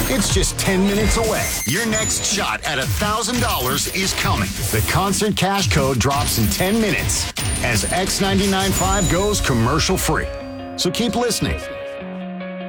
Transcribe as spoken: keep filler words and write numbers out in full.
It's just ten minutes away. Your next shot at one thousand dollars is coming. The concert cash code drops in ten minutes as X ninety-nine point five goes commercial free. So keep listening